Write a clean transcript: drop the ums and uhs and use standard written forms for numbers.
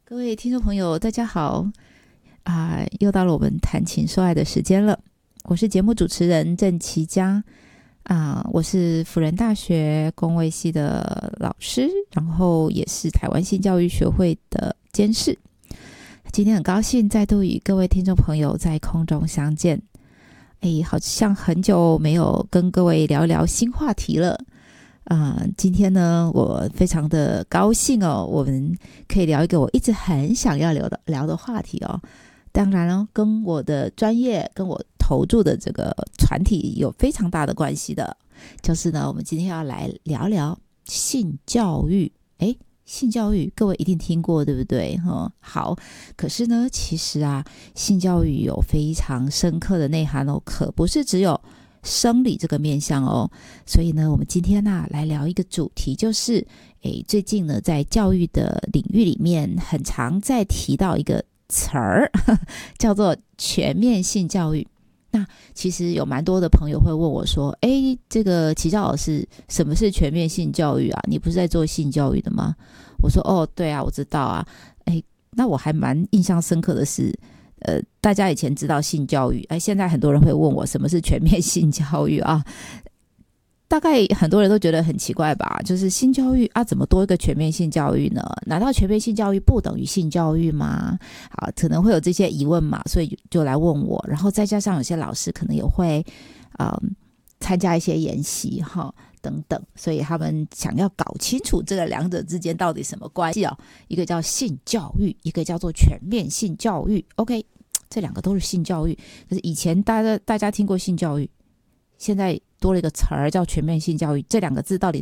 各位听众朋友，大家好又到了我们谈情说爱的时间了。我是节目主持人郑琪佳我是辅仁大学公卫系的老师，然后也是台湾性教育学会的监事。今天很高兴再度与各位听众朋友在空中相见。好像很久没有跟各位聊一聊新话题了。今天呢，我非常的高兴我们可以聊一个我一直很想要聊的话题当然跟我的专业跟我投注的这个团体有非常大的关系的，就是呢，我们今天要来聊聊性教育。性教育各位一定听过对不对？好，可是呢，其实性教育有非常深刻的内涵可不是只有生理这个面向所以呢，我们今天来聊一个主题，就是最近呢，在教育的领域里面很常在提到一个词儿叫做全面性教育。那其实有蛮多的朋友会问我说，这个齐教老师，什么是全面性教育你不是在做性教育的吗？我说对我知道那我还蛮印象深刻的是大家以前知道性教育，现在很多人会问我什么是全面性教育大概很多人都觉得很奇怪吧，就是性教育怎么多一个全面性教育呢？难道全面性教育不等于性教育吗？可能会有这些疑问嘛，所以就来问我。然后再加上有些老师可能也会参加一些研习等等，所以他们想要搞清楚这个两者之间到底什么关系一个叫性教育，一个叫做全面性教育。 OK， 这两个都是性教育，可是以前大家听过性教育，现在多了一个词儿叫全面性教育，这两个字到底